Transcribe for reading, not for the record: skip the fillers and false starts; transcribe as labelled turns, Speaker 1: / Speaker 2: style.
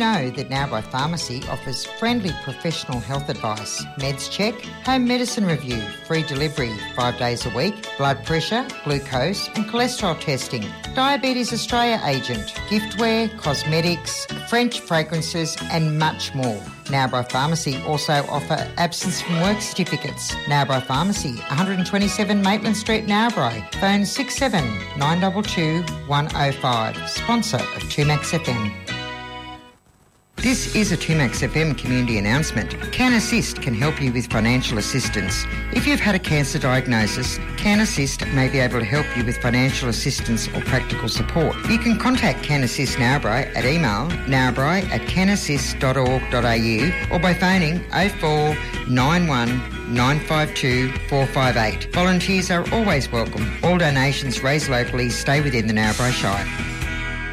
Speaker 1: know that Narrabri Pharmacy offers friendly professional health advice, meds check, home medicine review, free delivery 5 days a week, blood pressure, glucose and cholesterol testing, Diabetes Australia agent, giftware, cosmetics, French fragrances and much more. Narrabri Pharmacy also offer absence from work certificates. Narrabri Pharmacy, 127 Maitland Street, Narrabri. Phone 67 922 105. Sponsor of 2Max FM. This is a 2Max FM community announcement. Can Assist can help you with financial assistance. If you've had a cancer diagnosis, Can Assist may be able to help you with financial assistance or practical support. You can contact Can Assist Narrabri at email narrabri@canassist.org.au or by phoning 04 91 952 458. Volunteers are always welcome. All donations raised locally stay within the Narrabri Shire.